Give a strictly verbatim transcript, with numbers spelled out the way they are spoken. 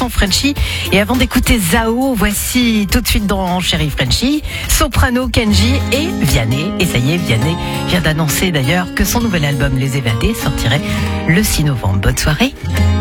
Frenchy. Et avant d'écouter Zao, voici tout de suite dans Chérie Frenchy, Soprano, Kenji et Vianney. Et ça y est, Vianney vient d'annoncer d'ailleurs que son nouvel album Les Évadés sortirait le six novembre. Bonne soirée.